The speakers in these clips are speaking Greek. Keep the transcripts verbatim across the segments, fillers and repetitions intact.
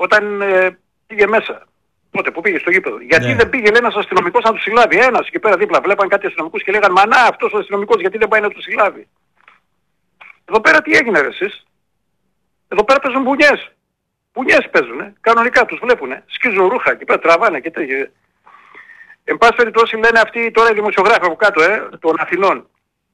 όταν ε, πήγε μέσα. Τότε που πήγε στο γήπεδο. Γιατί ναι. δεν πήγε, λέει, ένας αστυνομικός να του συλλάβει. Ένας εκεί πέρα δίπλα βλέπαν κάτι αστυνομικούς και λέγαν «Μα να, αυτός ο αστυνομικός γιατί δεν πάει να του συλλάβει». Εδώ πέρα τι έγινε ρε εσείς? Εδώ πέρα παίζουν μπουνιές. Μπουνιές παίζουνε. Κανονικά τους βλέπουνε. Σκίζουν ρούχα και πέρα τραβάνε και τέτοια. Εν πάση περιπτώσει λένε αυτοί τώρα οι δημοσιογράφοι από κάτω, ε, των Αθηνών.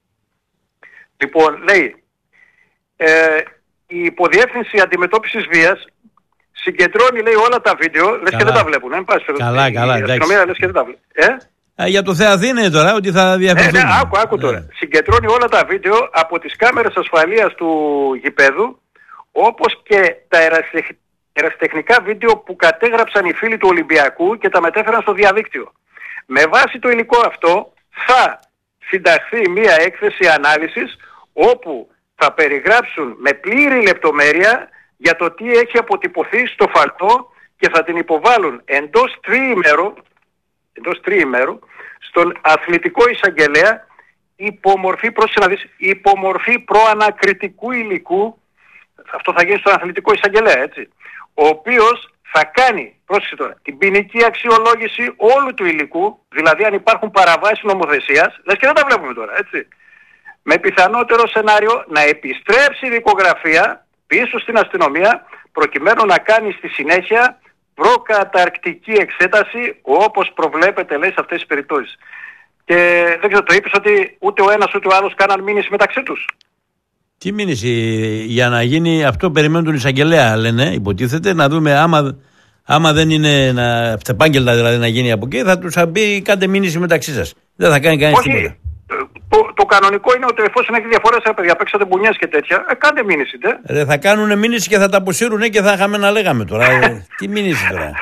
Λοιπόν, λέει, ε, η υποδιεύθυνση αντιμετώπισης βίας συγκεντρώνει, λέει, όλα τα βίντεο, λες και δεν τα βλέπουν, εν πάση περιπτώσει. Καλά, καλά, η αστυνομία λες και δεν τα βλέπουν. Ε? Α, για το Θεαθή είναι τώρα ότι θα διαφερθούν. Ε, ναι, άκου, άκου τώρα. Ναι. Συγκεντρώνει όλα τα βίντεο από τις κάμερες ασφαλείας του γηπέδου, όπως και τα ερασιτεχνικά βίντεο που κατέγραψαν οι φίλοι του Ολυμπιακού και τα μετέφεραν στο διαδίκτυο. Με βάση το υλικό αυτό θα συνταχθεί μία έκθεση ανάλυσης όπου θα περιγράψουν με πλήρη λεπτομέρεια για το τι έχει αποτυπωθεί στο φαλτό και θα την υποβάλουν εντός τριήμερου, εντός τριήμερου στον αθλητικό εισαγγελέα υπομορφή, υπομορφή προανακριτικού υλικού. Αυτό θα γίνει στον αθλητικό εισαγγελέα, έτσι, ο οποίος θα κάνει, πρόσεξε τώρα, την ποινική αξιολόγηση όλου του υλικού, δηλαδή αν υπάρχουν παραβάσεις νομοθεσίας, λες και δεν τα βλέπουμε τώρα, έτσι, με πιθανότερο σενάριο να επιστρέψει η δικογραφία πίσω στην αστυνομία, προκειμένου να κάνει στη συνέχεια προκαταρκτική εξέταση, όπως προβλέπεται, λέει, σε αυτές τις περιπτώσεις. Και δεν ξέρω, το είπες ότι ούτε ο ένας ούτε ο άλλος κάναν μήνυση μεταξύ τους. Τι μήνυση? Για να γίνει αυτό περιμένουν τον εισαγγελέα, λένε, υποτίθεται, να δούμε άμα, άμα δεν είναι να φτεπάγγελτα δηλαδή να γίνει από εκεί, θα τους θα πει κάντε μήνυση μεταξύ σας. Δεν θα κάνει κανείς τίποτα. Το, το κανονικό είναι ότι εφόσον έχει διαφορές, ρε παιδιά, παίξατε μπουνιές και τέτοια, ε, κάντε μήνυση, δε. Ρε, θα κάνουν μήνυση και θα τα αποσύρουν και θα είχαμε να λέγαμε τώρα. ε, τι μήνυση τώρα?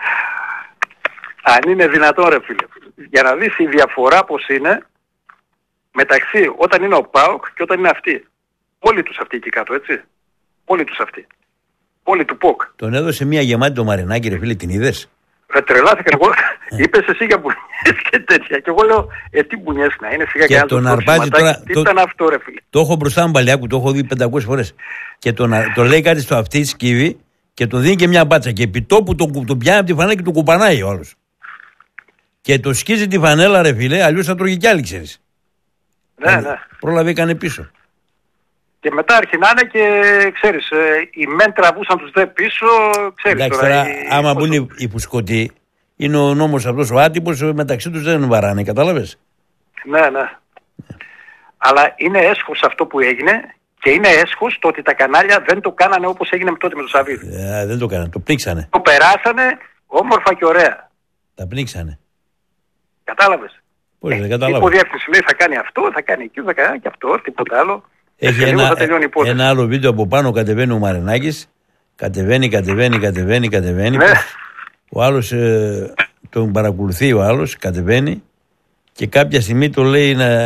Αν είναι δυνατόν, ρε φίλε, για να δεις η διαφορά πως είναι μεταξύ όταν είναι ο ΠΑΟΚ και όταν είναι αυτοί. Όλοι τους αυτοί εκεί κάτω, έτσι. Όλοι τους αυτοί. Όλοι του ΠΟΚ. Τον έδωσε μια γεμάτη το Μαρινάκη, ρε φίλε, την είδες? Ρε, τρελάθηκα εγώ. Είπες εσύ για μπουνιές και τέτοια. Και εγώ λέω, ε, τι μπουνιές να είναι, σιγά και, και να τον αρπάζει τώρα. Τι το, ήταν αυτό, ρε φίλε? Το έχω μπροστά μου Παλιάκου, το έχω δει πεντακόσιες φορές. Και τον, το λέει κάτι στο αυτί σκύβει και τον δίνει και μια μπάτσα. Και επί τόπου τον, τον πιάνει από τη φανέλα και τον κουπανάει ο άλλος. Και το σκίζει τη φανέλα, ρε φίλε, αλλιώς θα τρώγει κι άλλη, ξέρεις. Ναι, ναι. Πρόλαβε, έκανε πίσω. Και μετά αρχινάνε και ξέρεις, ε, οι μεν τραβούσαν τους δε πίσω, ξέρεις. Εντάξει, τώρα. τώρα, οι, άμα πώς... μπουν οι, οι πουσκωτοί, είναι ο νόμος αυτός ο άτυπος, μεταξύ τους δεν βαράνε, κατάλαβες. Ναι, ναι. Αλλά είναι έσχος αυτό που έγινε και είναι έσχος το ότι τα κανάλια δεν το κάνανε όπως έγινε τότε με τον Σαββίδη. Ε, δεν το κάνανε, το πνίξανε. Το περάσανε όμορφα και ωραία. Τα πνίξανε. Κατάλαβες. Πώς ε, δεν κατάλαβα. Η υποδιεύθυνση λέει θα κάνει αυτό, θα κάνει εκεί, θα κάνει και αυτό, τίποτα άλλο. Έχει ε, ένα, ε, ένα άλλο βίντεο από πάνω, κατεβαίνει ο Μαρινάκης, κατεβαίνει, κατεβαίνει, κατεβαίνει, κατεβαίνει. Ναι. Ο άλλος ε, τον παρακολουθεί, ο άλλος κατεβαίνει και κάποια στιγμή το λέει να,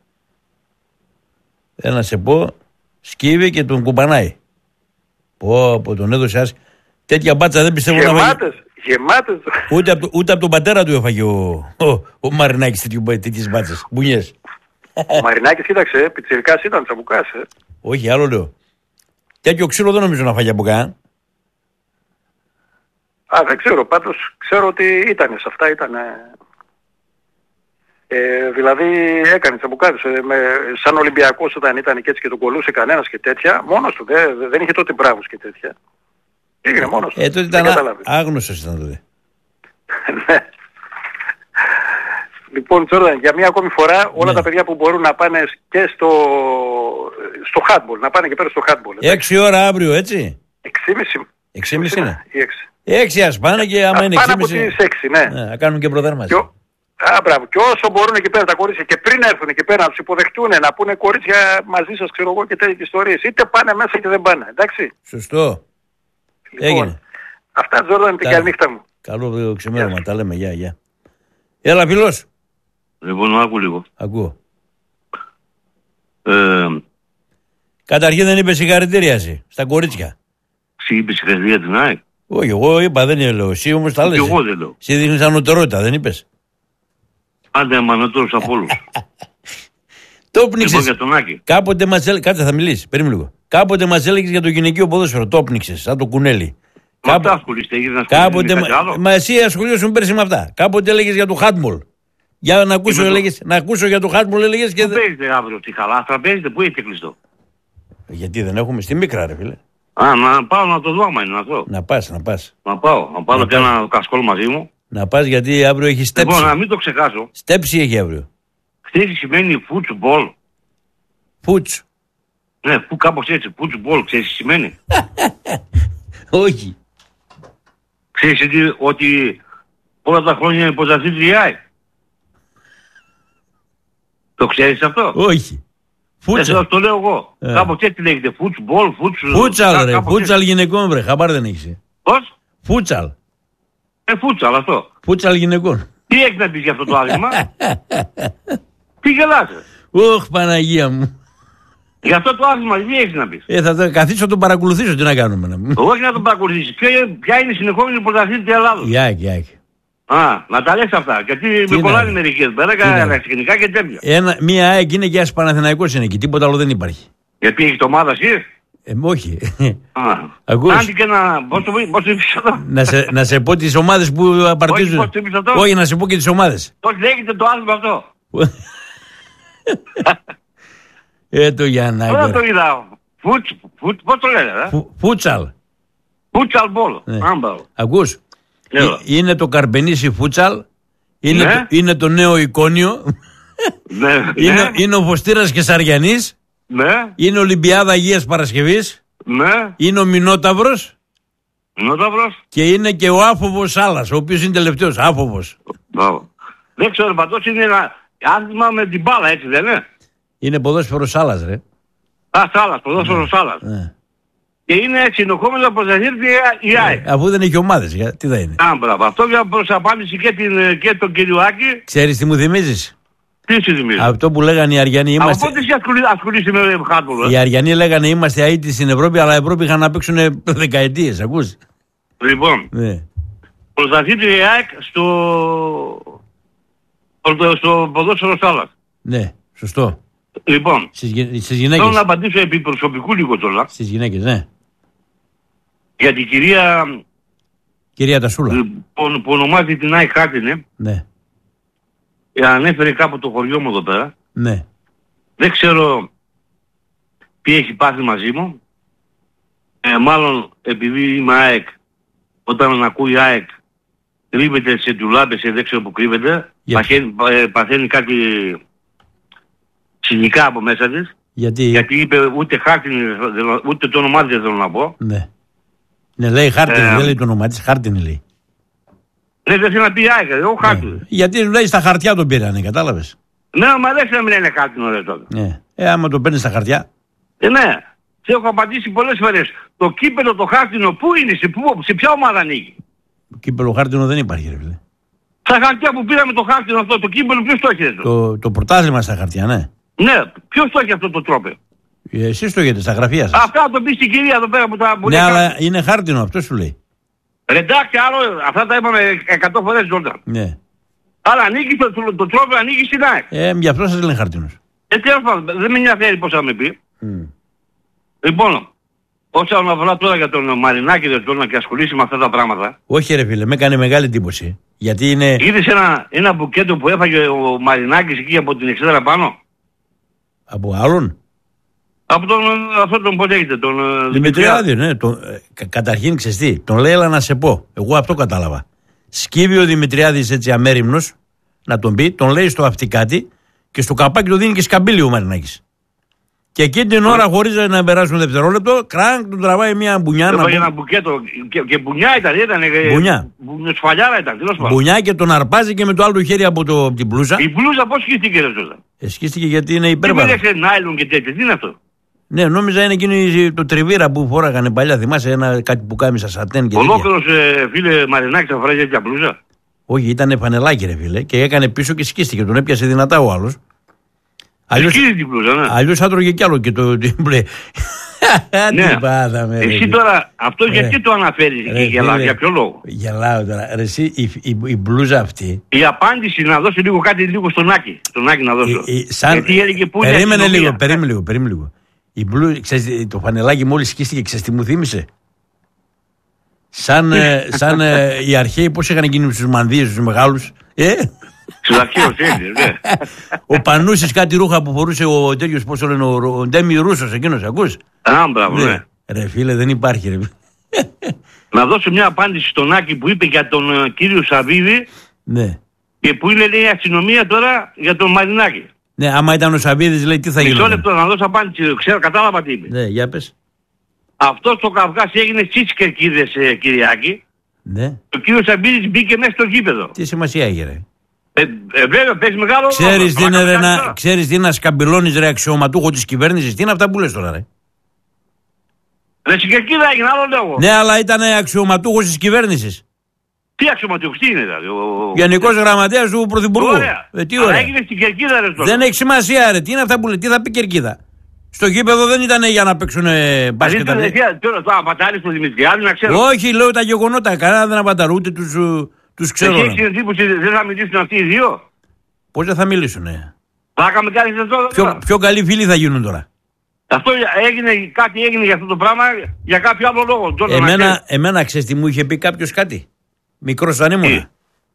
ε, να σε πω, σκύβει και τον κουμπανάει. Πω, από τον έδωσε άσχη. Τέτοια μπάτσα δεν πιστεύω γεμάτες, να φάγει. Γεμάτες. Ούτε από, ούτε από τον πατέρα του έφαγε ο, ο, ο Μαρινάκης τέτοιες μπάτσες, μπουνιές. Ο Μαρινάκης, κοίταξε, πιτσιρικάς ήταν, τσαμπουκάς. Ε. Όχι, άλλο λέω. Τέτοιο ξύλο δεν νομίζω να φάγει από καν. Α, δεν ξέρω, πάντως ξέρω ότι ήταν σε αυτά, ήταν. Ε, δηλαδή έκανε τσαμπουκάδες, ε, με, σαν Ολυμπιακός όταν ήταν και έτσι και τον κολούσε κανένας και τέτοια, μόνος του, δε, δεν είχε τότε μπράβους και τέτοια. Πήγαινε μόνος του. Ε, τότε ήταν άγνωστος ήταν τότε. Ναι. Λοιπόν, Τζόρνταν, για μία ακόμη φορά όλα ναι. τα παιδιά που μπορούν να πάνε και στο, στο handball, να πάνε και πέρα στο handball. Έξι ώρα αύριο, έτσι. Εξήμιση. Εξήμιση είναι. Ή έξι. Έξι ας πάνε και άμα είναι εξήμιση. Πάνε από τις έξι, ναι. ναι. Να κάνουν και προδέρμαση. Α, μπράβο. Και όσο μπορούν εκεί πέρα τα κορίτσια και πριν έρθουν εκεί πέρα να τους υποδεχτούν, να πούνε κορίτσια μαζί σας, ξέρω εγώ και τέτοιες ιστορίες. Είτε πάνε μέσα είτε δεν πάνε. Εντάξει. Σωστό. Λοιπόν, έγινε. Αυτά, Τζόρνταν, την καλή νύχτα μου. Καλό ξημέρωμα, τα λέμε. Γεια, γεια. Έλα, φίλος. Λοιπόν, άκου λίγο. Ακούω. Ε, Καταρχήν δεν είπε συγχαρητήρια εσύ, στα κορίτσια. Εσύ είπες συγχαρητήρια την ΑΕΚ. Όχι, εγώ είπα, δεν λέω. Εσύ όμως τα λες. Και εγώ δεν λέω. Εσύ δείχνεις ανωτερότητα, δεν είπες. Άντε αμανωτός από όλους. Το πνίξες. Για τον Άκη. Κάποτε μας έλεγες, κάτσε θα μιλήσει, περίμενε λίγο. Κάποτε μας έλεγες για το γυναικείο ποδόσφαιρο, το πνίξες, σαν το κουνέλι. Με αυτά ασχολείστε, έχετε να κάποτε, ασχολείστε με μα, μα εσύ ασχολείσαι πέρσι με αυτά. Κάποτε έλεγες για το Χάτμολ. Για να ακούσω, έλεγες, να ακούσω για το Χάτμολ έλεγες και... Πού παίζετε αύριο, στη Χαλάστρα παίζετε, πού έχετε κλειστό? Γιατί δεν έχουμε στη Μίκρα ρε φίλε. Α, να πάω να το δω άμα είναι να δω. Να πας, να πας. Να πάω, να πάρω και ένα κασκόλ μαζί μου. Να πας γιατί αύριο έχει στέψη. Λοιπόν, να μην το ξεχάσω. Στέψη έχει αύριο. Ξέρεις τι σημαίνει football? Φούτς. Ναι, που κάπως έτσι, football, ξέρεις τι σημαίνει? Όχι. Ξέρεις τι, ότι όλα τα χρόνια είναι πρωταθλήτρια η ΑΕΚ? Το ξέρεις αυτό? Όχι. Φούτσαλ. Φούτσαλ. Το λέω εγώ. Ε. Κάπως έτσι λέγεται. Φούτσμπολ, φούτσαλ. Φούτσαλ ρε. Φούτσαλ γυναικών βρε. Χαμπάρ δεν έχεις. Πώς? Φούτσαλ. Ε, φούτσαλ αυτό. Φούτσαλ γυναικών. Τι έχεις να πεις για αυτό το άθλημα? Τι γελάσαι? Ωχ Παναγία μου. Για αυτό το άθλημα τι έχεις να πεις? Ε, θα το καθίσω να τον παρακολουθήσω. Τι να κάνουμε να μου. Όχι να τον παρακολουθήσεις. Ποια, ποια είναι η συνεχόμενη πρωταθλήτρια Ελλάδος? Γιάκ, γιάκ. Α, να τα λες αυτά. Γιατί με κολλάνε μερικές πέρα, κανένα και τέτοια. Ένα, μία ΑΕΚ είναι και ένας Παναθηναϊκός είναι εκεί. Τίποτα άλλο δεν υπάρχει. Γιατί έχεις το ομάδα εσύ? Ε, όχι. Α, Ακούς. άντε και να... Πώς το πώς το είπες αυτό? να, σε, να σε πω τις ομάδες που απαρτίζουν. πώς το είπες αυτό? Όχι, να σε πω και τις ομάδες. Πώς λέγεται το άθλημα αυτό? Ε, το Γιάννα. Τώρα το είδα. Φούτ, φούτ, πώς το λένε, ε? Φου- Φούτσαλ. Φούτσαλ μπολ. Ναι. Άμπαλ. Ακούς. Έλα. Ε, είναι το Καρπενήσι Φούτσαλ. Είναι, Ναι. το, είναι το νέο εικόνιο. Ναι, είναι, ναι, είναι ο Φωστήρας και Σαριανής. ναι, Είναι Ολυμπιάδα Αγίας Παρασκευής. ναι. Είναι ο Μινόταυρος. Νόταυρος. Και είναι και ο Άφοβος Σάλας, ο οποίος είναι τελευταίος. Άφοβος. Μπράβο. Δεν ξέρω, παντός είναι ένα άθλημα με την μπάλα, έτσι δεν είναι? Είναι ποδόσφαιρο Σάλας, ρε. Α, Σάλας, ποδόσφαιρο Σάλας. Ναι. Και είναι συνοχόμενο από τα η ΑΕΚ. Αφού δεν έχει ομάδες, για- τι θα είναι. Α, μπράβο. Αυτό για προς απάντηση και, την, και τον κυριοάκη. Ξέρεις τι μου θυμίζεις. Τι σου θυμίζει? Αυτό που λέγανε οι Αριανοί. Από Είμαστε... πότε εσύ ασχολεί- ασχολείσαι με χάρτμπολ? Οι Αριανοί λέγανε είμαστε αίτητοι στην Ευρώπη, αλλά η Ευρώπη είχαν να παίξουν δεκαετίες, ακούς. Λοιπόν, Ναι. πρωταθλήτρια η ΑΕΚ στο, στο, στο ποδόσφαιρο Σάλας. Ναι, σωστό. Λοιπόν, Στις, γυ- στις θέλω γυναίκες. να απαντήσω επί προσωπικού λίγο τώρα. Στις γυναίκες, ναι. Για την κυρία Κυρία Τασούλα. που, που ονομάζει την ΑΕΚ Χάτινε, Ναι, ανέφερε κάπου το χωριό μου εδώ πέρα. ναι. Δεν ξέρω τι έχει πάθει μαζί μου. Ε, μάλλον επειδή είμαι ΑΕΚ, όταν ακούει ΑΕΚ, κρύβεται σε ντουλάπες, σε δεν ξέρω που κρύβεται, Για- παθαίνει, πα- ε, παθαίνει κάτι συνικά από μέσα της, Γιατί. γιατί είπε ούτε χάρτινη, ούτε το όνομά της δεν θέλω να πω. Ναι. Ναι, λέει χάρτινη, Ε, δεν λέει το όνομα της, χάρτινη λέει. Δεν θέλει να πει ΑΕΚ, εγώ χάρτινη. Ναι. Γιατί λέει στα χαρτιά τον πήρανε, κατάλαβες. Ναι, μου αρέσει να μην είναι χάρτινο ρε τότε. Ναι. Ε, άμα το παίρνει στα χαρτιά. Ε, ναι. Σε έχω απαντήσει πολλές φορές. Το κύπελο το χάρτινο πού είναι, σε, πού, σε ποια ομάδα ανήκει? Κύπελο χάρτινο δεν υπάρχει, ρε φίλε. Στα χαρτιά που πήραμε το χάρτινο αυτό, το κύπελο ποιος το έχει? Το... Το, το πρωτάθλημα στα χαρτιά, ναι. Ναι, ποιος το έχει αυτό το τρόπο? Ε, Εσείς το έχετε στα γραφεία σας. Αυτά το πει στην κυρία εδώ πέρα που τα που Ναι, λέει αλλά χάρτινο. είναι χάρτινο, αυτό σου λέει. Ρε, εντάξει, άλλο, αυτά τα είπαμε εκατό φορές Τζόρνταν. Ναι. Αλλά ανήκει το, το, το τρόπο ανήκει στην ΑΕΚ. Ε, γι' αυτό σας λένε χάρτινος. Ε, τέλος πάντων, δεν με ενδιαφέρει πώς θα με πει. Mm. Λοιπόν, όσον αφορά τώρα για τον Μαρινάκη δεν τώρα και ασχολήσει με αυτά τα πράγματα. Όχι, ρε φίλε, με έκανε μεγάλη εντύπωση. Γιατί είναι. Είδες ένα, ένα μπουκέτο που έφαγε ο Μαρινάκης εκεί από την εξέδρα πάνω? Από άλλον. Από τον, αυτόν τον πώς λέγεται, τον ε, Δημητριάδη, ναι. Το, ε, κα- καταρχήν ξέρεις τι, τον λέει, έλα να σε πω. Εγώ αυτό κατάλαβα. Σκύβει ο Δημητριάδης έτσι αμέριμνος, να τον πει, τον λέει στο αυτί κάτι και στο καπάκι του δίνει και σκαμπίλι ο Μαρινάκης. Και εκείνη την ώρα, χωρίς να περάσουν δευτερόλεπτο, κράνκ, του τραβάει μια μπουνιά. να Έφαγε πω- ένα μπουκέτο και, και μπουνιά ήταν, ήταν. ε, Μπουνιά. μπου- Σφαλιάρα ήταν, τέλος πάντων. Μπουνιά και τον αρπάζει και με το άλλο του χέρι από, το, από την μπλούζα. Η μπλούζα πώς χύστηκε ρε Ζώτα? Εσκίστηκε γιατί είναι Τι υπέρβαρο. μίλησε νάιλον και τέτοια, τι είναι αυτό? Ναι, νόμιζα είναι εκείνη το τριβίρα που φόραγανε παλιά. Θυμάσαι ένα κάτι που κάμισα σατέν και τέτοια. Ολόκληρος ε, φίλε Μαρινάκη θα φοράει τέτοια μπλούζα? Όχι, ήταν φανελάκι ρε φίλε και έκανε πίσω και σκίστηκε. Τον έπιασε δυνατά ο άλλος. Αλλιώς, Σκίζει την μπλούζα, ναι. αλλιώς άτρωγε κι άλλο και το μπλε. Ναι. Τι πάθαμε, ρε, Εσύ φίλε. τώρα αυτό Ρε. γιατί το αναφέρεις Ρε, και γελάς, φίλε. για ποιο λόγο? Γελάω τώρα. Ρε, εσύ, η, η, η μπλούζα αυτή. Η απάντηση να δώσει λίγο κάτι λίγο στον Άκη. Στον Άκη να δώσω. η- η- σαν- Γιατί έλεγε πού είναι η περίμενε αστυνομία. λίγο, περίμενε λίγο, περίμενε λίγο. Η μπλου, ξέρεις, το φανελάκι μόλις σκίστηκε, ξέρεις τι μου θύμισε. Σαν, ε, σαν ε, οι αρχαίοι πώς είχαν γίνει στους μανδύες, στους μεγάλους. Ε? Στους αρχαίους έτσι, ναι. Ο Πανούσης κάτι ρούχα που φορούσε ο τέτοιος, πώς το λένε, ο, ο Ντέμι Ρούσος εκείνος, ακούς. Α, μπράβο, ναι. Ναι. Ρε φίλε, δεν υπάρχει ρε. Να δώσω μια απάντηση στον Άκη που είπε για τον uh, κύριο Σαββίδη. Ναι. Και που είναι λέει η αστυνομία τώρα για τον Μαρινάκη. Ναι, άμα ήταν ο Σαββίδης λέει τι θα γίνει. Μισό λεπτό να δώσω απάντηση, ξέρω, κατάλαβα τι είπε. Ναι, για πες. Αυτό στο Καυκάς έγινε στις κερκίδες, ε, Κυριάκη. Ναι. Ο κύριος Σαββίδης μπήκε μέσα στο γήπεδο. Τι σημασία έχει ρε. Ε, ε, βέβαια, παίζει μεγάλο. Ξέρεις τι είναι ρε, να, ξέρεις τι είναι να σκαμπιλώνεις ρε αξιωματούχο της κυβέρνησης. Τι είναι αυτά που λες τώρα ρε. Ρε στην κερκίδα έγινε, άλλο λόγο. Ναι, αλλά ήταν αξιωματούχος της κυβέρνησης. Τι αξιωματούχος, τι είναι δηλαδή. Ο... Γενικός γραμματέας του Πρωθυπουργού. Ωραία. Ε, τι αλλά ωραία. έγινε στην κερκίδα ρε τώρα. Δεν έχει σημασία ρε. Τι είναι αυτά που λέει. Τι θα πει κερκίδα. Στο γήπεδο δεν ήταν για να παίξουν μπάσκετ. Δηλαδή τώρα το απατάρεις του Δημητριάδη να ξέρω. Όχι, λέω τα γεγονότα. Κανένα δεν απαταρούν, ούτε τους, τους ξέρω. Εσύ έχεις εντύπωση δεν θα μιλήσουν αυτοί οι δύο. Πώς δεν θα μιλήσουνε. Θα με κάνεις εδώ. Πιο, πιο καλοί φίλοι θα γίνουν τώρα. Αυτό έγινε, κάτι έγινε για αυτό το πράγμα για κάποιο άλλο λόγο. Τώρα Εμένα, εμένα ξέρεις τι μου είχε πει κάποιος κάτι. Μικρός όταν ήμουνα.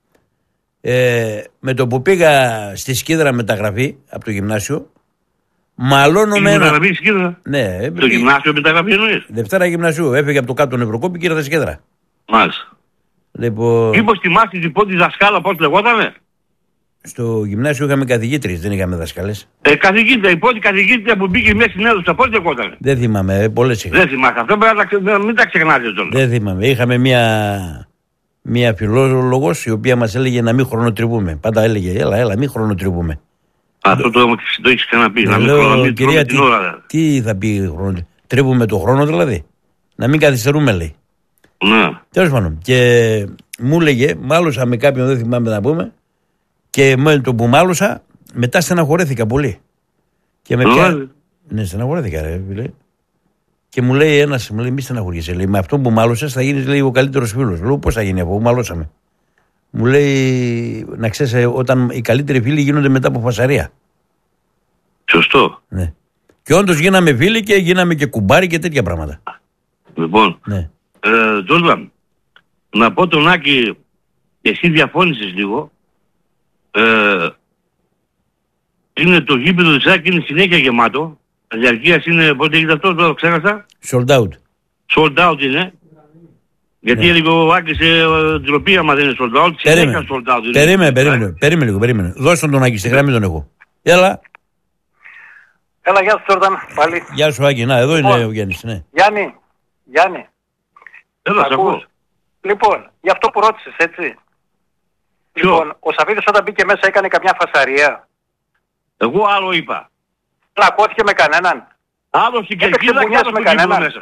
Ε, με το που πήγα στη Σκίδρα μεταγραφή από το γυμνάσιο, μαλώνω με ένα... Μεταγραφή Σκίδρα. Ναι. Το γυμνάσιο μεταγραφή εννοείς. Δευτέρα γυμνασίου. Έφυγε από το κάτω τον Ευρωκόπη και ήρθα στη Σκίδρα. Μάλιστα. Λοιπόν... Μήπως θυμάσαι την πρώτη δασκάλα πώς λεγότανε. Στο γυμνάσιο είχαμε καθηγήτριες, δεν είχαμε δασκάλες. Ε, καθηγήτρια, η πρώτη καθηγήτρια που μπήκε μέσα στην αίθουσα, πώς λεγότανε. Δεν θυμάμαι, πολλές είχαμε. Δεν θυμάσαι. Αυτό πρέπει να τα, ξε... μην τα ξεχνάτε τώρα. Δεν θυμάμαι. Είχαμε μια, μια φιλόλογος η οποία μας έλεγε να μην χρονοτριβούμε. Πάντα έλεγε, έλα, έλα, μην χρονοτριβούμε. Αυτό το, το έχεις ξαναπεί. Να μην λέω, χρονοτριβούμε κυρία, την τι, ώρα. τι θα πει χρονοτριβούμε. Τρίβουμε το χρόνο δηλαδή. Να μην καθυστερούμε λέει. Ναι. Τέλος πάντων. Και μου έλεγε, μάλωσα με κάποιον, δεν θυμάμαι να πούμε. Και με το που μάλωσα, μετά στεναχωρέθηκα πολύ. Και με πια... Ναι, στεναχωρέθηκα, ρε φίλε. Και μου λέει ένας, μου λέει, μη στεναχωριέσαι. Λέει, με αυτό που μάλωσες θα γίνεις λέει, ο καλύτερος φίλος. Λέω, πώς θα γίνει από που μάλωσαμε. Μου λέει, να ξέρεις, όταν οι καλύτεροι φίλοι γίνονται μετά από φασαρία. Σωστό. Ναι. Και όντως γίναμε φίλοι και γίναμε και κουμπάρι και τέτοια πράγματα. Λοιπόν, ναι. ε, Τζόρλαν, να πω τον Άκη, εσύ διαφώνησες λίγο. Ε, είναι το γήπεδο της Άκη, είναι συνέχεια γεμάτο. Διαρκείας είναι, πότε έγινε αυτό, το ξέχασα. Sold out. Sold out είναι. Γιατί ναι. έλεγε ο Άκης ε, ντροπή άμα δεν είναι sold out. Συνέχεια sold out είναι. Περίμενε, περίμενε, περίμενε λίγο, περίμενε. Δώσ' τον τον Άκη, στη γραμμή τον έχω. Έλα. Έλα, γεια σου Τζόρνταν, πάλι. Γεια σου Άκη, να, εδώ λοιπόν, είναι ο Γιάννης, ναι. Γιάννη, Γιάννη. Έλα, σ' ακούω. Λοιπόν, για αυτό που ρώτησες, έτσι. Ποιο? Λοιπόν, ο Σαββίδης όταν μπήκε μέσα έκανε καμιά φασαρία. Εγώ άλλο είπα. Πλακώθηκε με κανέναν. Άλλο στην κερκίδα και άλλο με κανέναν μέσα.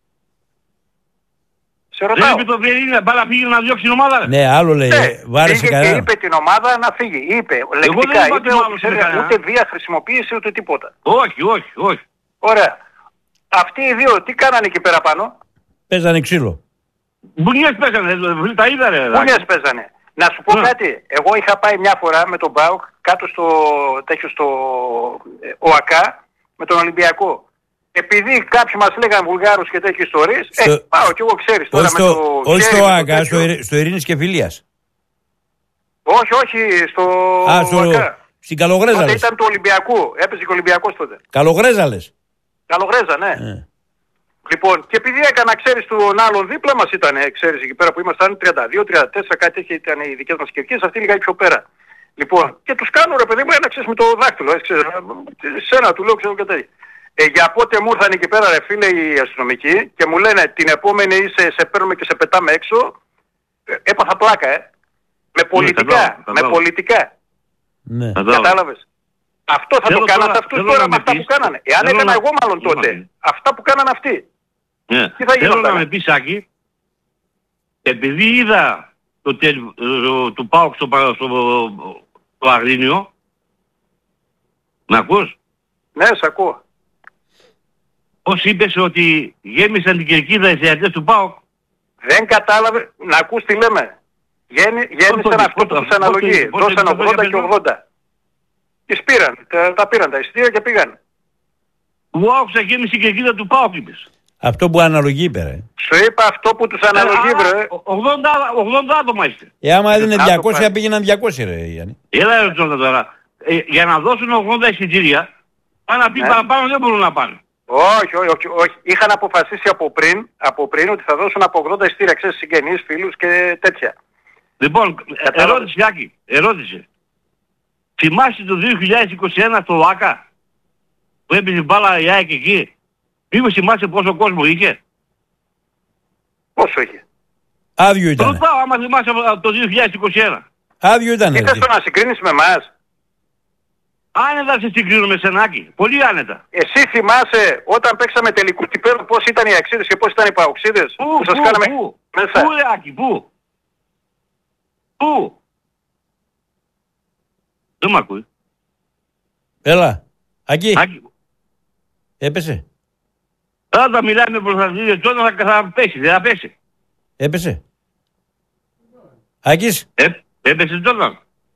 Σε ρωτάω. Δεν είπε το Βιερίνια, μπάλα πήγε να διώξει την ομάδα. Ναι, άλλο λέει, ναι, βάρεσε κανέναν. Και είπε την ομάδα να φύγει. Είπε, λεκτικά, είπε ότι ξέρει, ούτε βία χρησιμοποίηση ούτε τίποτα. Όχι, όχι, όχι. Ωραία. Αυτοί οι δύο τι κάνανε εκεί πέρα πάνω. Παίζανε ξύλο. Μπουνιές παίζανε, τα είδα ρε. Μπουνιές παίζανε. Να σου πω yeah. κάτι, εγώ είχα πάει μια φορά με τον ΠΑΟΚ κάτω στο, τέτοιο στο ε, ΟΑΚΑ με τον Ολυμπιακό. Επειδή κάποιοι μας λέγανε Βουλγάρους και τέτοιες ιστορίες, στο... ε, πάω κι εγώ ξέρεις τώρα όχι με στο, το... Όχι στο ΟΑΚΑ, στο, στο Ειρήνης και Φιλίας. Όχι, όχι, στο Α, στο... ΟΑΚΑ. Στην Καλογρέζα τότε ήταν του Ολυμπιακού, έπαιζε και ο Ολυμπιακός τότε. Καλογρέζα λες. Καλογρέζα, ναι. Ε. Λοιπόν, και επειδή έκανα, ξέρεις, τον άλλον δίπλα μας ήταν, ξέρεις, εκεί πέρα που ήμασταν τριάντα δύο τριάντα τέσσερα, κάτι είχε, ήταν οι δικές μας κερκίδες, αυτοί λίγα πιο πέρα. Λοιπόν, και τους κάνω ρε παιδί μου ένα, ξέρεις, με το δάχτυλο, έτσι, ξέρεις, σένα του λέω, ξέρω και τέτοια. Ε, για πότε μου ήρθαν εκεί πέρα ρε φίλε οι αστυνομικοί και μου λένε την επόμενη είσαι, σε παίρνουμε και σε πετάμε έξω, ε, έπαθα πλάκα, ε. Με πολιτικά, ναι, κατάλαβα, με πολιτικά. Ναι. Κατάλαβες. Αυτό θα θέλω το κάνατε αυτούς τώρα με αυτά που κάνανε. Εάν έκανα να... εγώ μάλλον τότε, ναι. αυτά που κάνανε αυτοί. Ναι. Τι θα θέλω να με πεις Άκη, επειδή είδα το, τελ, το, το ΠΑΟΚ στο, στο, στο Αγρίνιο, να ακούς? Ναι, σ' ακούω. Πώς είπες ότι γέμισαν την κερκίδα οι θεατές του ΠΑΟΚ? Δεν κατάλαβε, να ακούς τι λέμε. Γέμι, γέμισαν αυτό που τους αναλογεί. Δώσαν ογδόντα και ογδόντα. Τις πήραν, τα, τα πήραν τα εισιτήρια και πήγαν. Εγώ άκουσα γέμισε η κερκίδα του ΠΑΟΚ είπες. Αυτό που αναλογεί είπε, ρε. Σου είπα αυτό που τους αναλογεί, βρε. ογδόντα άτομα είστε. Ε, άμα έδινε Άτομα. διακόσια πήγαιναν διακόσια, ρε Γιάννη. Έλα ρε Τζόρνταν τώρα. Ε, για να δώσουν ογδόντα εισιτήρια, πάνε να πει Ναι. παραπάνω δεν μπορούν να πάνε. Όχι, όχι, όχι, όχι. Είχαν αποφασίσει από πριν, από πριν ότι θα δώσουν από ογδόντα εισιτήρια, ξέρεις, συγγενείς, φίλους και τέτοια. Λοιπόν, Κατάλαβες. ερώτηση Άκη, ερώτηση. Θυμάσαι το δύο χιλιάδες είκοσι ένα στο ΆΚΑ που έπαιζε μπάλα η ΑΕΚ εκεί. Μήπως θυμάσαι πόσο κόσμο είχε. Πόσο είχε. Άδειο ήταν. Ρωτάω άμα θυμάσαι από το δύο χιλιάδες είκοσι ένα. Άδειο ήταν. Τι θες το να συγκρίνεις με εμάς. Άνετα σε συγκρίνουμε Σενάκη. Πολύ άνετα. Εσύ θυμάσαι όταν παίξαμε τελικού κυπέλλου πώς ήταν οι αξίδες και πώς ήταν οι παοξίδες Πού, που σας πού, κάναμε πού, μέσα. πού ρε Άκη, πού. Πού. Δεν μ' ακούει. Έλα. Ακή. Άκη, Έπεσε. όταν μιλάει με προστατευτή τότε θα, θα πέσει, δεν θα πέσει. Έπεσε. Άκης. Ε, έπεσε τότε.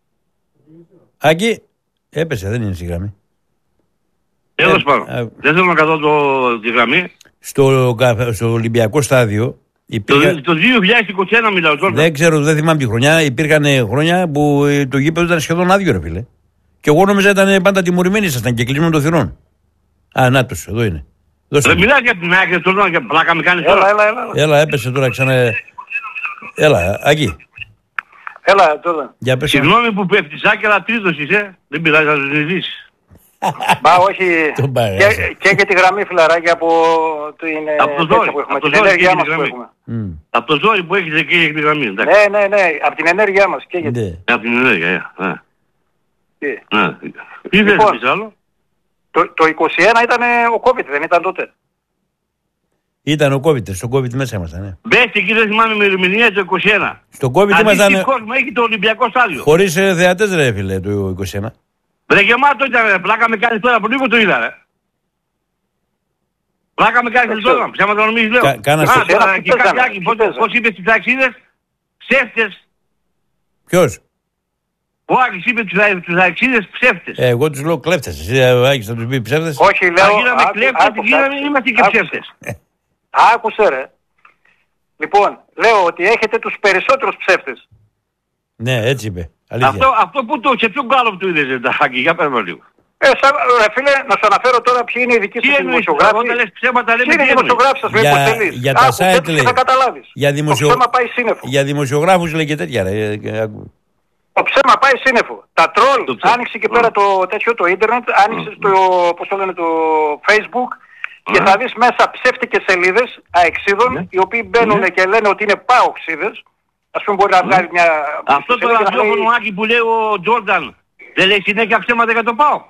Άκη. Έπεσε, δεν είναι στη γραμμή. Τέλος Ε, πάντων. ε, Δεν θέλω να καθώ το, τη γραμμή. Στο, κα- στο Ολυμπιακό στάδιο Το, υπήρχε. το δύο χιλιάδες είκοσι ένα μιλάω τώρα. Δεν ξέρω, δεν θυμάμαι τη χρονιά. Υπήρχαν χρόνια που ε, το γήπεδο ήταν σχεδόν άδειο, ρε φίλε. Και εγώ νόμιζα ήταν πάντα τιμωρημένοι ήσασταν και κλείσιμο των θυρών. Α, νάτος, εδώ είναι. Δώστε Δεν μου. μιλάς για την άκρη τώρα και πλάκα με κάνεις Έλα, τώρα. έλα, έλα. Έλα, Έλα, έπεσε τώρα ξανά. Έλα, Άκη. έλα τώρα. Για πες. Συγγνώμη που πέφτεις άκυρα τρίτος είσαι. Δεν πειράζει να τους ζητήσεις. Μα όχι. Τον πάρε, και, άσε. και για τη γραμμή φιλαράκι από την, ε, Από το τέτοια ζόρι, που έχουμε, από το την ζόρι ενέργειά και μας τη που γραμμή. έχουμε. Μμ. Από το ζόρι που έχεις εκεί έχει τη γραμμή. Εντάξει. Ναι, ναι, ναι, από την ενέργειά μας και γιατί. Ναι. Από την ενέργεια, ε, ε. Τι. Ναι. Τι θες Λοιπόν. να πεις άλλο. Το, το είκοσι ένα ήταν ε, ο COVID, δεν ήταν τότε. Ήταν ο COVID, στο COVID μέσα ήμασταν. Ναι. Μπες εκεί δεν θυμάμαι με ερμηνεία το είκοσι ένα. Στο COVID Να δεις τι ήμασταν κόσμο έχει το Ολυμπιακό στάδιο. χωρίς ε, θεατές, ρε φίλε, το είκοσι ένα. Ρε γεμάτο ήταν ρε, πλάκα με κάνεις τώρα που λίγο το είδα ρε. Πλάκα με κάνεις ξέρω. τώρα, ψάματα να νομίζεις λέω. Κα- κάνα Α, σε- τώρα Πού και παίζανε, κάτι πού πώς- παίζανε. πώς είπες στις ταξίδες, ψεύτες. Ποιος? Ο Άκης είπε στους ταξίδες ψεύτες. Ε, εγώ τους λέω κλέφτες. Εσύ, ε, ο Άκης θα τους πει ψεύτες. Όχι, λέω. Αν γίναμε άκου- κλέφτες, άκου, γίναμε- άκου. είμαστε και Άκουσε. ψεύτες. Άκουσε ρε. Λοιπόν, λέω ότι έχετε τους περισσότερους ψεύτες. Ναι, έτσι είπε. Αλήθεια. Αυτό, αυτό που το, σε ποιον κάλο του είδες τα Άκη, για πες μας λίγο. Ε, σαν, ρε φίλε, να σου αναφέρω τώρα ποιοι είναι οι δικοί Τι σας εννοείς, δημοσιογράφοι. όταν λες ψέματα Ποιοι λέμε είναι τι οι εννοείς. δημοσιογράφοι σας, Για- μήπως θέλεις. για τα Άκου, site τέτοιο λέει. και θα καταλάβεις. Για, δημοσιο... Το ψέμα πάει σύννεφο. για δημοσιογράφους λέει και τέτοια. Ρε. Ε, άκου. Το ψέμα πάει σύννεφο. Τα τρόλ, Το ψέμα. άνοιξε και πέρα το τέτοιο το ίντερνετ, άνοιξε το, πώς το λένε, το Facebook και Α. θα δεις μέσα ψεύτικες σελίδες αεξίδων, Ναι. οι οποίοι μπαίνουν Ναι. και λένε ότι είναι πάοξίδες. Ας πούμε μπορεί να βγάλει μια... Αυτό το σελίδα και να λέει- ραδιόφωνο Άκη που λέει ο Τζόρνταν δεν λέει συνέχεια ψέματα για το ΠΑΟΚ.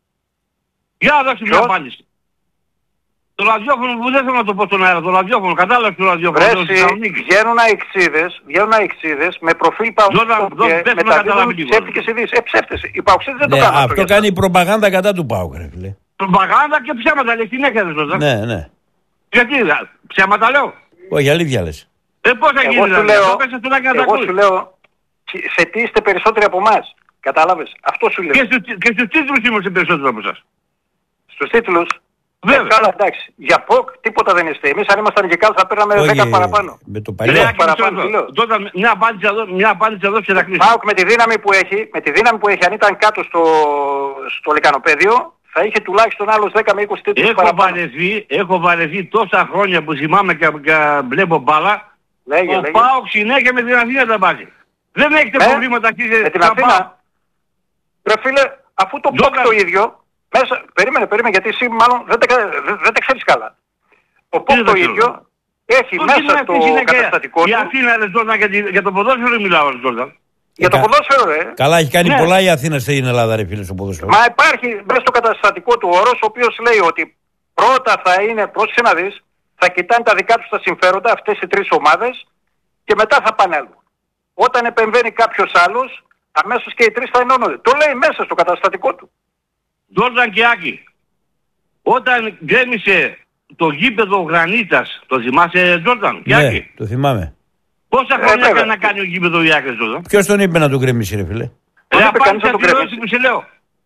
Για να δώσει μια Ποιος? απάντηση. Το ραδιόφωνο που δεν θέλω να το πω στον αέρα, το ραδιόφωνο, κατάλαβες το ραδιόφωνο. το Βρέσει, Θεσσαλονίκη. βγαίνουν αεξίδες, βγαίνουν αεξίδες με προφίλ Τζόρνταν, παοξίδων δώσε, και πες μου να καταλάβει μεταδίδουν λίγο. ψεύτικες ειδήσεις. Ε, ψεύτες. Οι παοξίδες δεν το Ναι, κάνουν αυτό για κάνει προπαγάνδα κατά του ΠΑΟΚ, ρε φίλε. Προπαγάνδα και ψέματα λέει συνέχεια δεν Τζόρνταν. Ναι, ναι. Γιατί, δε, ψέματα λέω. Όχι, αλήθεια λες. Ε, πώς θα γίνει Εγώ σου δηλαδή, λέω, αυτό πες στον Άκη να τα εγώ ακούει. σου λέω, σε τι είστε περισσότεροι από εμάς. Κατάλαβες. Αυτό σου λέω. Και στους- Και στους τίτλους είμαστε περισσότερο από εσάς. Στους τίτλους. Βέβαια. Ε, καλά, εντάξει. Για ΠΟΚ τίποτα δεν είστε. Εμείς αν ήμασταν και κάτω θα παίρναμε Όχι, δέκα παραπάνω. με το Ρε, παλιό. Άκη, παραπάνω, μισό τι λέω. λεπτό. Τότε μια απάντηση εδώ, μια απάντηση εδώ και θα κλείσω. ΠΑΟΚ με τη δύναμη που έχει, με τη δύναμη που έχει, αν ήταν κάτω στο, στο λεκανοπέδιο, θα είχε τουλάχιστον άλλους δέκα με είκοσι τίτλους Έχω παραπάνω. βαρεθεί, έχω βαρεθεί τόσα χρόνια που θυμάμαι και, και βλέπω μπάλα. Λέγε, Ο λέγε. ΠΑΟΚ συνέχεια με την Αθήνα τα βάζει. Δεν έχετε Ε, προβλήματα εσείς με την σαν Αθήνα. ΠΑΟΚ. Ρε φίλε, αφού το Τζόκα. ΠΟΚ το ίδιο, μέσα, περίμενε, περίμενε, γιατί εσύ μάλλον δεν τα, δεν, δεν τα ξέρεις καλά. Το ΠΟΚ δεν το τα ξέρω. ίδιο έχει Το μέσα συνέχεια, στο συνέχεια. καταστατικό Η του, Αθήνα ρε Τζόρνταν, για, τη- για το ποδόσφαιρο μιλάω ρε Τζόρνταν. για το Κα- ποδόσφαιρο ρε. Καλά, έχει κάνει Ναι. πολλά η Αθήνα στην Ελλάδα, ρε φίλε, στο ποδόσφαιρο. Μα υπάρχει μέσα στο καταστατικό του όρος, ο οποίος λέει ότι πρώτα θα είναι, πρόσεξε να δεις, θα κοιτάνε τα δικά τους τα συμφέροντα, αυτές οι τρεις ομάδες, και μετά θα πάνε αλλού. Όταν επεμβαίνει κάποιος άλλος, αμέσως και οι τρεις θα ενώνονται. Το λέει μέσα στο καταστατικό του. Τζόρνταν και Άκη. Όταν γκρέμισε το γήπεδο Γρανίτας, το θυμάσαι Τζόρνταν και Ναι, Άκη. το θυμάμαι. Πόσα Ε, χρόνια βέβαια. έκανε να κάνει ο γήπεδο Ιάκρης Τζόρνταν. Ποιος τον είπε να τον γκρεμίσει, ρε φίλε. Δεν Ρε είπε κανείς απάντησε να τον την ερώτηση γκρεμίσει. που σε λέω.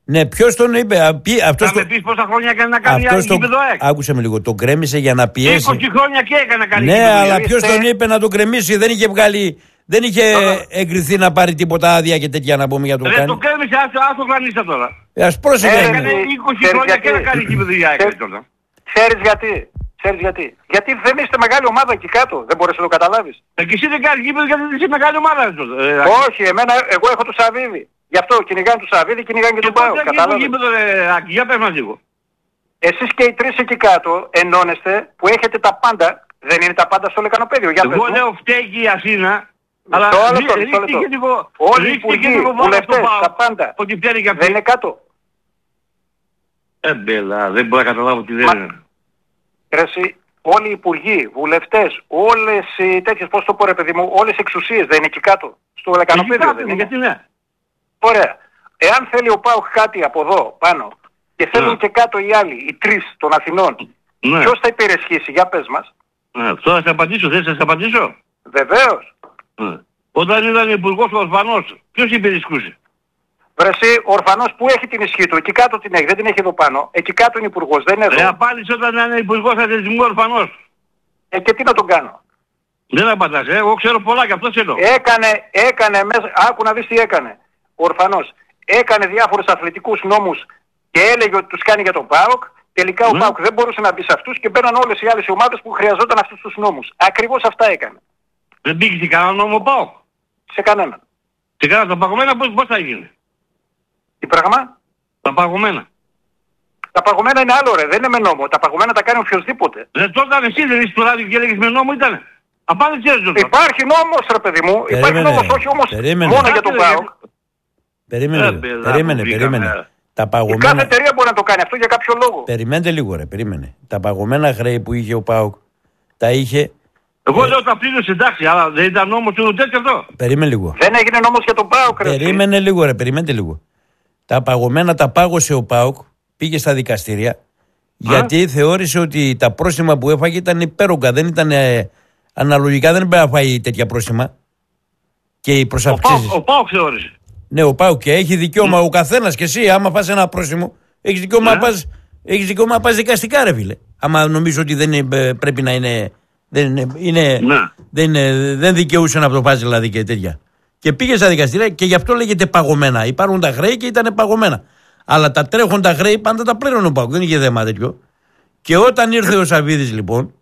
Ναι, ποιος τον είπε. Αυτός θα με πεις πόσα χρόνια έκανε να κάνει γήπεδο ΑΕΚ. Άκουσε με λίγο, τον κρέμισε για να πιέσει. είκοσι χρόνια και έκανε να κάνει ναι, γήπεδο. αλλά ποιος τον είπε να τον κρεμίσει, δεν είχε βγάλει. Δεν είχε εγκριθεί να πάρει τίποτα άδεια και τέτοια να πούμε για το κάνει. Δεν το κρέμισε, ας το κλανίσα τώρα. Ας πρόσεχε. Έκανε είκοσι χρόνια και να κάνει γήπεδο η ΑΕΚ. Ξέρεις γιατί. Ξέρεις γιατί. Γιατί δεν είστε μεγάλη ομάδα εκεί κάτω. Δεν μπορείς να το καταλάβεις. Ε, και εσύ δεν κάνεις γήπεδο γιατί είσαι μεγάλη ομάδα. Ε, Όχι, εμένα, εγώ έχω του Σαββίδη. Γι' αυτό κυνηγάνε του Σαββίδη, κυνηγάνε και τον Πάο. Κατάλαβες. Γήπεδο, ε, Άκη, για πες μας λίγο. Εσείς και οι τρεις εκεί κάτω ενώνεστε που έχετε τα πάντα. Δεν είναι τα πάντα στο λεκανοπέδιο. Για εγώ λέω φταίει και η Αθήνα. Αλλά ρίχτε και λίγο. Όλοι οι υπουργοί, βουλευτές, τα πάντα. Ότι φταίνει και δεν είναι κάτω. Ε, μπέλα, δεν μπορώ να καταλάβω τι δεν είναι. Κρέσει, όλοι οι υπουργοί, βουλευτές, όλες οι τέτοιες, πώς το πω ρε παιδί μου, όλες οι εξουσίες δεν είναι εκεί κάτω. Στο λεκανοπέδιο δεν είναι. Γιατί ναι. Ωραία. Εάν θέλει ο ΠΑΟΚ κάτι από εδώ πάνω και θέλουν ναι. και κάτω οι άλλοι, οι τρεις των Αθηνών, ναι. ποιος θα υπερισχύσει, για πες μας. Ναι, τώρα θα σε απαντήσω, θες να σε απαντήσω. Βεβαίως. Ναι. Όταν ήταν υπουργός ο Ορφανός, ποιος υπερισχύσει. Βρεσί, ο Ορφανός που έχει την ισχύ του, εκεί κάτω την έχει, δεν την έχει εδώ πάνω. Εκεί κάτω είναι υπουργός, δεν είναι εδώ. Ε, απάντησε όταν είναι υπουργός αθλητισμού Ορφανός. Ε, και τι να τον κάνω. Δεν απαντάς, ε, εγώ ξέρω πολλά και αυτό ξέρω. Έκανε, έκανε μέσα, άκου να δεις τι έκανε. Ο Ορφανός έκανε διάφορους αθλητικούς νόμους και έλεγε ότι τους κάνει για τον ΠΑΟΚ. Τελικά mm. ο ΠΑΟΚ δεν μπορούσε να μπει σε αυτούς και μπαίναν όλες οι άλλες ομάδες που χρειαζόταν αυτούς τους νόμους. Ακριβώς αυτά έκανε. Δεν μπήκε σε κανένα νόμο ΠΑΟΚ. Σε κανέναν. Σε κανένα τα παγωμένα πώς, πώς θα γίνει. Τι πράγμα. Τα παγωμένα. Τα παγωμένα είναι άλλο ρε, δεν είναι με νόμο. Τα παγωμένα τα κάνει οποιοδήποτε. Δεν το έκανε εσύ, δεν είσαι στο ράδιο και έλεγες με νόμο ήτανε. Απάντησες το. Υπάρχει νόμος ρε παιδί μου. Περίμενε, Υπάρχει νόμος, όχι όμως περίμενε. μόνο για τον ΠΑΟΚ. Περίμενε, περίμενε, περίμενε. Τα παγωμένα... Κάθε εταιρεία μπορεί να το κάνει αυτό για κάποιο λόγο. Περιμένετε λίγο ρε, περίμενε. Τα παγωμένα χρέη που είχε ο ΠΑΟΚ τα είχε... Εγώ ε... λέω τα πλήρωσε εντάξει, αλλά δεν ήταν νόμος του τέτοιο αυτό. Περίμενε λίγο. Δεν έγινε νόμος για τον ΠΑΟΚ ρε. Περίμενε λίγο ρε, περιμένετε λίγο. Τα παγωμένα τα πάγωσε ο ΠΑΟΚ, πήγε στα δικαστήρια, Α? γιατί θεώρησε ότι τα πρόστιμα που έφαγε ήταν υπέρογκα, δεν ήταν ε, αναλογικά, δεν έπρεπε να φάει τέτοια πρόστιμα. Και οι προσαυξήσεις. Ο ΠΑΟΚ θεώρησε. Ναι, ο ΠΑΟΚ και έχει δικαίωμα mm. ο καθένας και εσύ, άμα φας ένα πρόστιμο, έχεις δικαίωμα, yeah. να πας, έχεις δικαίωμα να πας δικαστικά, ρε φίλε. Άμα νομίζω ότι δεν είναι, πρέπει να είναι. Δεν, είναι, είναι, yeah. δεν, είναι, δεν δικαιούσε να το φας δηλαδή και τέτοια. Και πήγε στα δικαστήρια και γι' αυτό λέγεται παγωμένα. Υπάρχουν τα χρέη και ήταν παγωμένα. Αλλά τα τρέχοντα χρέη πάντα τα πλήρωνε ο ΠΑΟΚ. Δεν είχε θέμα τέτοιο. Και όταν ήρθε ο Σαββίδης λοιπόν,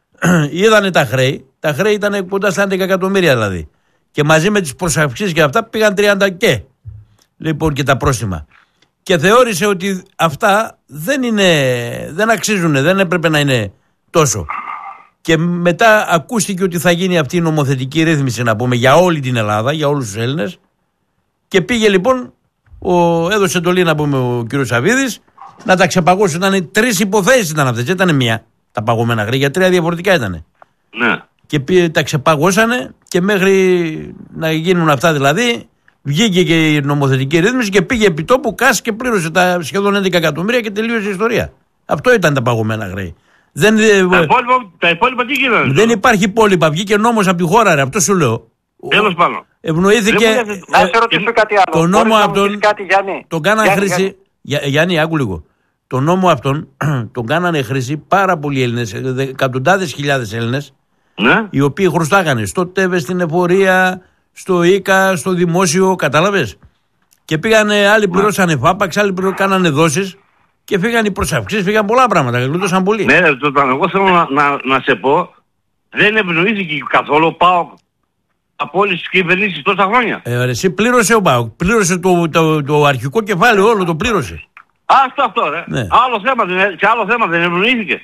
είδανε τα χρέη. Τα χρέη ήταν κοντά στα έντεκα εκατομμύρια δηλαδή. Και μαζί με τις προσαυξήσεις και αυτά πήγαν τριάντα και. Λοιπόν και τα πρόστιμα. Και θεώρησε ότι αυτά δεν είναι, δεν αξίζουν, δεν έπρεπε να είναι τόσο. Και μετά ακούστηκε ότι θα γίνει αυτή η νομοθετική ρύθμιση, να πούμε, για όλη την Ελλάδα, για όλους τους Έλληνες. Και πήγε λοιπόν, ο, έδωσε εντολή, να πούμε, ο κύριος Σαββίδης, να τα ξεπαγώσει. Ήταν τρεις υποθέσεις ήταν αυτές, δεν ήταν μία τα παγωμένα χρέη, τρία διαφορετικά ήταν. Ναι. Και πήγε, τα ξεπαγώσανε και μέχρι να γίνουν αυτά δηλαδή, βγήκε και η νομοθετική ρύθμιση και πήγε επί τόπου, κάσει και πλήρωσε τα σχεδόν έντεκα εκατομμύρια και τελείωσε η ιστορία. Αυτό ήταν τα παγωμένα χρέη. Δεν, τα, υπόλοιπα, τα υπόλοιπα τι γίνανε. Δεν υπάρχει υπόλοιπα. Βγήκε νόμος από τη χώρα, ρε. Αυτό σου λέω. Τέλος πάνω. Ευνοήθηκε. Να σε ρωτήσω κάτι άλλο. Το νόμο αυτόν. Κάτι, Γιάννη. Τον κάνανε Γιάννη, χρήση. Γιάννη. Γιάννη, άκου λίγο. Το νόμο αυτόν τον κάνανε χρήση πάρα πολλοί Έλληνες, εκατοντάδες χιλιάδες Έλληνες, ναι. οι οποίοι χρωστάγανε στο ΤΕΒΕ, στην εφορία, στο ΙΚΑ, στο δημόσιο. Κατάλαβες. Και πήγανε, άλλοι πληρώσανε φάπαξ, άλλοι κάνανε δόσεις. Και φύγαν οι προσαυξήσεις, φύγαν πολλά πράγματα, γλούτωσαν πολύ. Ναι, εγώ θέλω να, να, να σε πω, δεν ευνοήθηκε καθόλου ΠΑΟΚ από όλες τις κυβερνήσεις τόσα χρόνια. Ε, εσύ πλήρωσε ο ΠΑΟΚ, πλήρωσε το, το, το, το αρχικό κεφάλαιο, όλο το πλήρωσε. Αυτό αυτό ρε, ναι. άλλο θέμα, σε άλλο θέμα δεν ευνοήθηκε.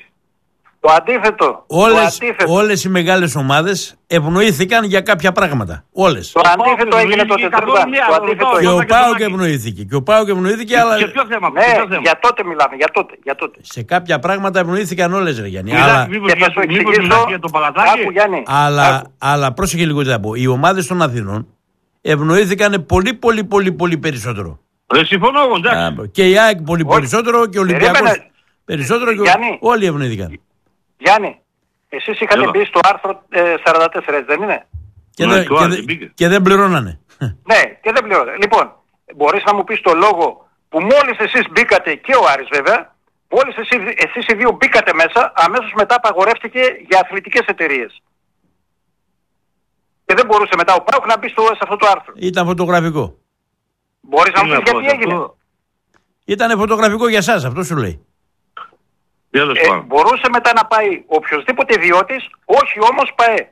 Το αντίθετο. Όλες, το αντίθετο. όλες οι μεγάλες ομάδες ευνοήθηκαν για κάποια πράγματα. Όλες. Το αντίθετο έγινε το Τετάρτη. Και ο ΠΑΟΚ ευνοήθηκε. Και ο ΠΑΟΚ ευνοήθηκε, και, αλλά. Και ποιο θέμα, ναι, ποιο θέμα. Για τότε μιλάμε, για τότε, για τότε. Σε κάποια πράγματα ευνοήθηκαν όλες, ρε Γιάννη. Μιλά, αλλά... Μήπως, και θα σου εξηγήσω για το Παλατάκι. Άκου, Γιάννη. Αλλά, Άκου. αλλά πρόσεχε λίγο τι θα πω. Οι ομάδες των Αθηνών ευνοήθηκαν πολύ, πολύ, πολύ, πολύ περισσότερο. Δεν συμφωνώ, εντάξει. Και η ΑΕΚ πολύ περισσότερο και ο Ολυμπιακός περισσότερο και όλοι ευνοήθηκαν. Γιάννη. Εσείς είχατε μπει στο άρθρο ε, σαράντα τέσσερα, έτσι δεν είναι. Και, ναι, δε, και, δε, και δεν πληρώνανε. Ναι, και δεν πληρώνανε. Λοιπόν, μπορείς να μου πεις το λόγο που μόλις εσείς μπήκατε, και ο Άρης βέβαια, μόλις εσείς, εσείς οι δύο μπήκατε μέσα, αμέσως μετά απαγορεύτηκε για αθλητικές εταιρείες. Και δεν μπορούσε μετά ο ΠΑΟΚ να μπει στο, σε αυτό το άρθρο. Ήταν φωτογραφικό. Μπορείς να μου πεις γιατί έγινε. Ήταν φωτογραφικό για εσάς, αυτό σου λέει. Ε, μπορούσε μετά να πάει οποιοσδήποτε ιδιώτης, όχι όμως ΠΑΕ.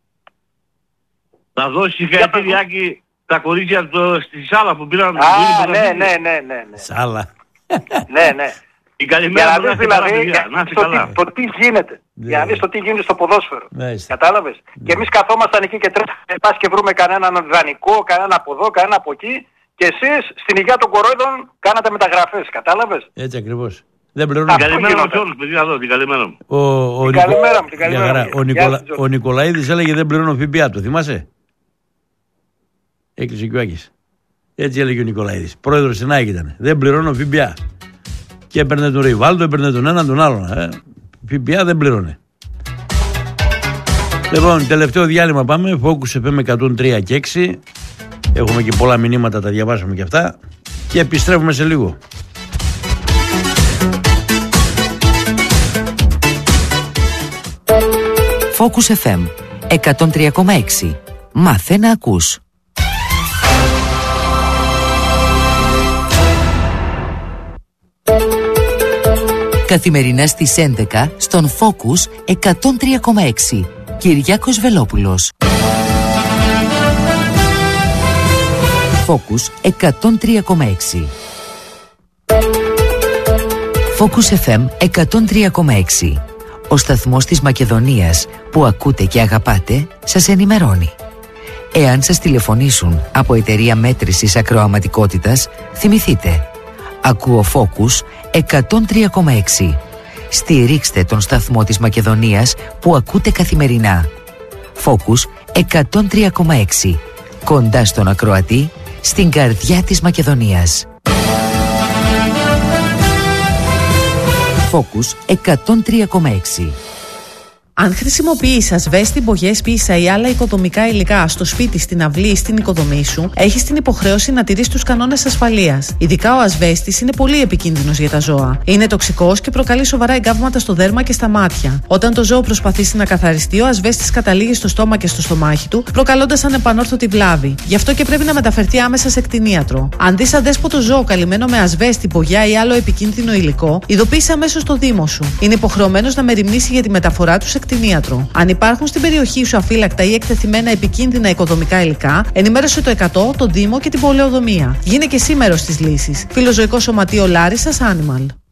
Θα δώσει συγχαρητήρια τα κορίτσια το, στη Σάλα που πήραν... Α, ναι, ναι, ναι, ναι, ναι. Σάλα. Ναι, ναι. Η καλημέρα για να δεις δηλαδή το, το τι γίνεται. Ναι. Για να δεις το τι γίνεται στο ποδόσφαιρο. Ναι, κατάλαβες. Ναι. Και εμείς καθόμασταν εκεί και τρέχαμε πας και βρούμε κανέναν δανεικό, κανένα από εδώ, κανένα από εκεί. Και εσείς στην υγεία των κορόιδων κάνατε μεταγραφές. Κατάλαβες. Έτσι ακριβώς. Δεν πληρώνω. Την καλημέρα μου σε όλους, παιδιά, εδώ, την καλημέρα μου. Ο, ο, την Νικο... καλημέρα μου, την καλημέρα μου. Ο, Νικολα... ο Νικολαίδης έλεγε δεν πληρώνω ΦΠΑ, το θυμάσαι. Έκλεισε και ο Άκης. Έτσι έλεγε ο Νικολαίδης. Πρόεδρος στην ΑΕΚ ήταν. Δεν πληρώνω ΦΠΑ. Και έπαιρνε τον Ριβάλτο, έπαιρνε τον έναν τον άλλον. Ε. ΦΠΑ δεν πληρώνε. Λοιπόν, τελευταίο διάλειμμα πάμε. Focus εφ εμ εκατόν τρία και έξι. Έχουμε και πολλά μηνύματα, τα διαβάσαμε και αυτά. Και επιστρέφουμε σε λίγο. Focus εφ εμ εκατόν τρία κόμμα έξι. Μάθε να ακούς. Καθημερινά στις έντεκα στον Focus εκατόν τρία κόμμα έξι. Κυριάκος Βελόπουλος. Focus εκατόν τρία κόμμα έξι. Focus εφ εμ εκατόν τρία κόμμα έξι. Ο σταθμός της Μακεδονίας που ακούτε και αγαπάτε σας ενημερώνει. Εάν σας τηλεφωνήσουν από εταιρεία μέτρησης ακροαματικότητας, θυμηθείτε. Ακούω Focus εκατόν τρία κόμμα έξι. Στηρίξτε τον σταθμό της Μακεδονίας που ακούτε καθημερινά. Focus εκατόν τρία κόμμα έξι. Κοντά στον ακροατή, στην καρδιά της Μακεδονίας. Focus εκατόν τρία κόμμα έξι. Αν χρησιμοποιείς ασβέστη, μπογιές, πίσα ή άλλα οικοδομικά υλικά στο σπίτι, στην αυλή ή στην οικοδομή σου, έχεις την υποχρέωση να τηρείς τους κανόνες ασφαλείας. Ειδικά ο ασβέστης είναι πολύ επικίνδυνος για τα ζώα. Είναι τοξικός και προκαλεί σοβαρά εγκάβματα στο δέρμα και στα μάτια. Όταν το ζώο προσπαθήσει να καθαριστεί, ο ασβέστης καταλήγει στο στόμα και στο στομάχι του, προκαλώντας ανεπανόρθωτη βλάβη. Γι' αυτό και πρέπει να μεταφερθεί άμεσα σε κτηνίατρο. Αν δεις αδέσποτο ζώο καλυμμένο με ασβέστη, μπογιά ή άλλο επικίνδυνο υλικό, ειδοποίησε αμέσως το δήμο σου. Είναι υποχρεωμένος να μεριμνήσει για τη μεταφορά του σε κτηνίατρο. Αν υπάρχουν στην περιοχή σου αφύλακτα ή εκτεθειμένα επικίνδυνα οικοδομικά υλικά, ενημέρωσε το εκατό, το Δήμο και την πολεοδομία. Γίνε και σήμερα στις λύσεις. Φιλοζωικό Σωματείο Λάρισσας Animal.